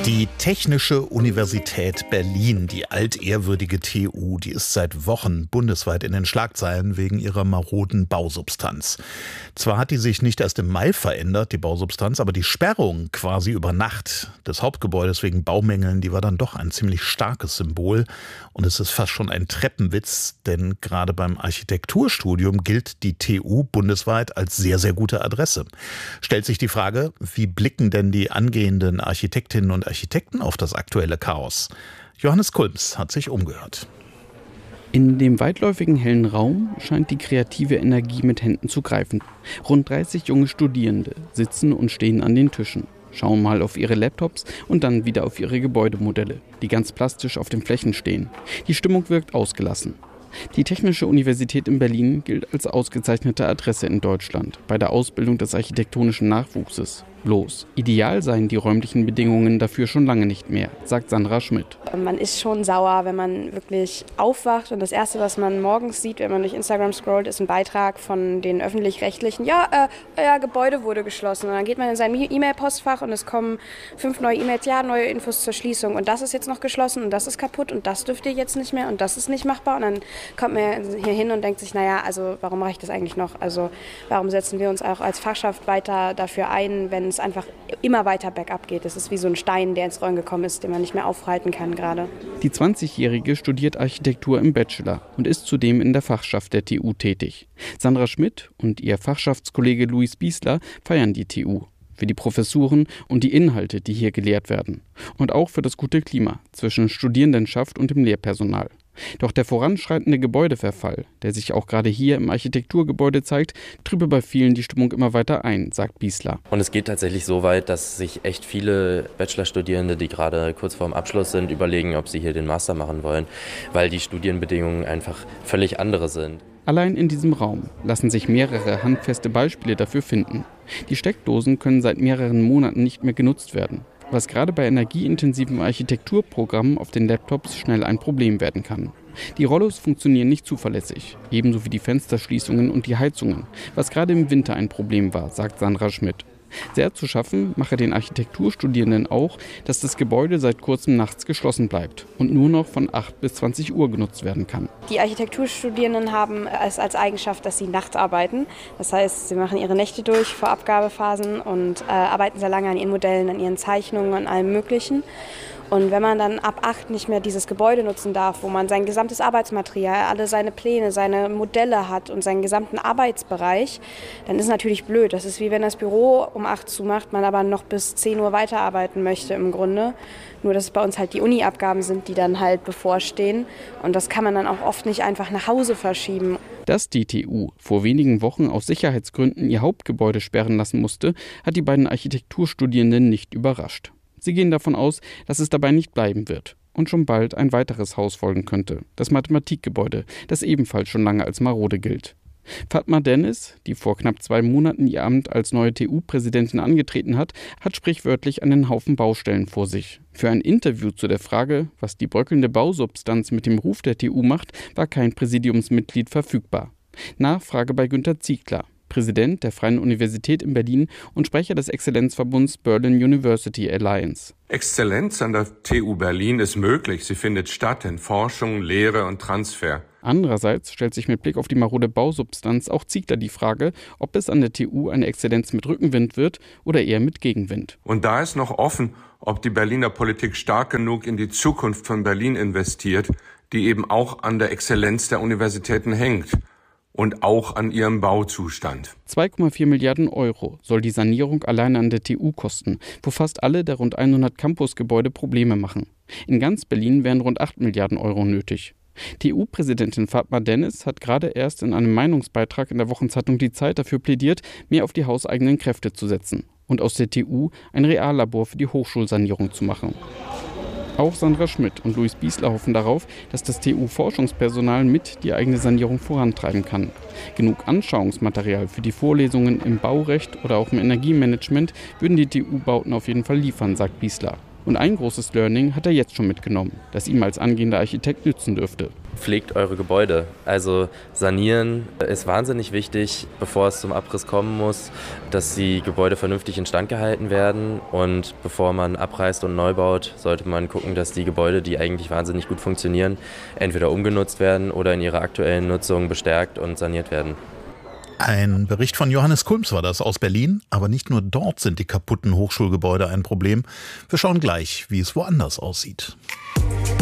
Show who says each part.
Speaker 1: Die Technische Universität Berlin, die altehrwürdige TU, die ist seit Wochen bundesweit in den Schlagzeilen wegen ihrer maroden Bausubstanz. Zwar hat die sich nicht erst im Mai verändert, die Bausubstanz, aber die Sperrung quasi über Nacht des Hauptgebäudes wegen Baumängeln, die war dann doch ein ziemlich starkes Symbol. Und es ist fast schon ein Treppenwitz, denn gerade beim Architekturstudium gilt die TU bundesweit als sehr, sehr gute Adresse. Stellt sich die Frage, wie blicken denn die angehenden Architektinnen und Architekten auf das aktuelle Chaos? Johannes Kulms hat sich umgehört.
Speaker 2: In dem weitläufigen hellen Raum scheint die kreative Energie mit Händen zu greifen. Rund 30 junge Studierende sitzen und stehen an den Tischen, schauen mal auf ihre Laptops und dann wieder auf ihre Gebäudemodelle, die ganz plastisch auf den Flächen stehen. Die Stimmung wirkt ausgelassen. Die Technische Universität in Berlin gilt als ausgezeichnete Adresse in Deutschland bei der Ausbildung des architektonischen Nachwuchses. Bloß, ideal seien die räumlichen Bedingungen dafür schon lange nicht mehr, sagt Sandra Schmidt.
Speaker 3: Man ist schon sauer, wenn man wirklich aufwacht und das Erste, was man morgens sieht, wenn man durch Instagram scrollt, ist ein Beitrag von den Öffentlich-Rechtlichen. Euer Gebäude wurde geschlossen. Und dann geht man in sein E-Mail-Postfach und es kommen 5 neue E-Mails, neue Infos zur Schließung. Und das ist jetzt noch geschlossen und das ist kaputt und das dürft ihr jetzt nicht mehr und das ist nicht machbar. Und dann kommt man hier hin und denkt sich, also warum mache ich das eigentlich noch? Also warum setzen wir uns auch als Fachschaft weiter dafür ein, wenn es einfach immer weiter bergab geht. Das ist wie so ein Stein, der ins Rollen gekommen ist, den man nicht mehr aufhalten kann gerade.
Speaker 2: Die 20-Jährige studiert Architektur im Bachelor und ist zudem in der Fachschaft der TU tätig. Sandra Schmidt und ihr Fachschaftskollege Luis Biesler feiern die TU für die Professuren und die Inhalte, die hier gelehrt werden. Und auch für das gute Klima zwischen Studierendenschaft und dem Lehrpersonal. Doch der voranschreitende Gebäudeverfall, der sich auch gerade hier im Architekturgebäude zeigt, trübe bei vielen die Stimmung immer weiter ein, sagt Biesler.
Speaker 4: Und es geht tatsächlich so weit, dass sich echt viele Bachelorstudierende, die gerade kurz vorm Abschluss sind, überlegen, ob sie hier den Master machen wollen, weil die Studienbedingungen einfach völlig andere sind.
Speaker 2: Allein in diesem Raum lassen sich mehrere handfeste Beispiele dafür finden. Die Steckdosen können seit mehreren Monaten nicht mehr genutzt werden, was gerade bei energieintensiven Architekturprogrammen auf den Laptops schnell ein Problem werden kann. Die Rollos funktionieren nicht zuverlässig, ebenso wie die Fensterschließungen und die Heizungen, was gerade im Winter ein Problem war, sagt Sandra Schmidt. Sehr zu schaffen mache den Architekturstudierenden auch, dass das Gebäude seit kurzem nachts geschlossen bleibt und nur noch von 8 bis 20 Uhr genutzt werden kann.
Speaker 3: Die Architekturstudierenden haben es als Eigenschaft, dass sie nachts arbeiten. Das heißt, sie machen ihre Nächte durch vor Abgabephasen und arbeiten sehr lange an ihren Modellen, an ihren Zeichnungen, an allem Möglichen. Und wenn man dann ab 8 nicht mehr dieses Gebäude nutzen darf, wo man sein gesamtes Arbeitsmaterial, alle seine Pläne, seine Modelle hat und seinen gesamten Arbeitsbereich, dann ist es natürlich blöd. Das ist wie wenn das Büro um 8 zumacht, man aber noch bis 10 Uhr weiterarbeiten möchte im Grunde. Nur dass es bei uns halt die Uni-Abgaben sind, die dann halt bevorstehen. Und das kann man dann auch oft nicht einfach nach Hause verschieben.
Speaker 2: Dass die TU vor wenigen Wochen aus Sicherheitsgründen ihr Hauptgebäude sperren lassen musste, hat die beiden Architekturstudierenden nicht überrascht. Sie gehen davon aus, dass es dabei nicht bleiben wird und schon bald ein weiteres Haus folgen könnte, das Mathematikgebäude, das ebenfalls schon lange als marode gilt. Fatma Dennis, die vor knapp 2 Monaten ihr Amt als neue TU-Präsidentin angetreten hat, hat sprichwörtlich einen Haufen Baustellen vor sich. Für ein Interview zu der Frage, was die bröckelnde Bausubstanz mit dem Ruf der TU macht, war kein Präsidiumsmitglied verfügbar. Nachfrage bei Günter Ziegler, Präsident der Freien Universität in Berlin und Sprecher des Exzellenzverbunds Berlin University Alliance.
Speaker 5: Exzellenz an der TU Berlin ist möglich. Sie findet statt in Forschung, Lehre und Transfer.
Speaker 2: Andererseits stellt sich mit Blick auf die marode Bausubstanz auch Ziegler die Frage, ob es an der TU eine Exzellenz mit Rückenwind wird oder eher mit Gegenwind.
Speaker 5: Und da ist noch offen, ob die Berliner Politik stark genug in die Zukunft von Berlin investiert, die eben auch an der Exzellenz der Universitäten hängt. Und auch an ihrem Bauzustand.
Speaker 2: 2,4 Milliarden Euro soll die Sanierung alleine an der TU kosten, wo fast alle der rund 100 Campusgebäude Probleme machen. In ganz Berlin wären rund 8 Milliarden Euro nötig. TU-Präsidentin Fatma Dennis hat gerade erst in einem Meinungsbeitrag in der Wochenzeitung Die Zeit dafür plädiert, mehr auf die hauseigenen Kräfte zu setzen und aus der TU ein Reallabor für die Hochschulsanierung zu machen. Auch Sandra Schmidt und Luis Biesler hoffen darauf, dass das TU-Forschungspersonal mit die eigene Sanierung vorantreiben kann. Genug Anschauungsmaterial für die Vorlesungen im Baurecht oder auch im Energiemanagement würden die TU-Bauten auf jeden Fall liefern, sagt Biesler. Und ein großes Learning hat er jetzt schon mitgenommen, das ihm als angehender Architekt nützen dürfte.
Speaker 4: Pflegt eure Gebäude. Also sanieren ist wahnsinnig wichtig, bevor es zum Abriss kommen muss, dass die Gebäude vernünftig instand gehalten werden. Und bevor man abreißt und neu baut, sollte man gucken, dass die Gebäude, die eigentlich wahnsinnig gut funktionieren, entweder umgenutzt werden oder in ihrer aktuellen Nutzung bestärkt und saniert werden.
Speaker 1: Ein Bericht von Johannes Kulms war das aus Berlin. Aber nicht nur dort sind die kaputten Hochschulgebäude ein Problem. Wir schauen gleich, wie es woanders aussieht.